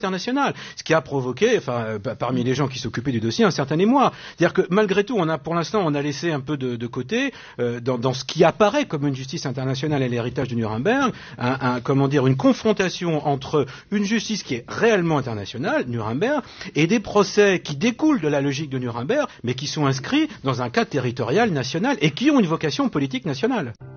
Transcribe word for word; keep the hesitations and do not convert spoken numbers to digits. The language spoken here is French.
internationale, ce qui a provoqué, enfin, euh, parmi les gens qui s'occupaient du dossier, un certain émoi. C'est-à-dire que malgré tout, on a, pour l'instant, on a laissé un peu de, de côté, euh, dans, dans ce qui apparaît comme une justice internationale et l'héritage de Nuremberg, un, un, comment dire, une confrontation entre une justice qui est réellement internationale, Nuremberg, et des procès qui découlent de la logique de Nuremberg, mais qui sont inscrits dans un cadre territorial national et qui ont une vocation politique nationale.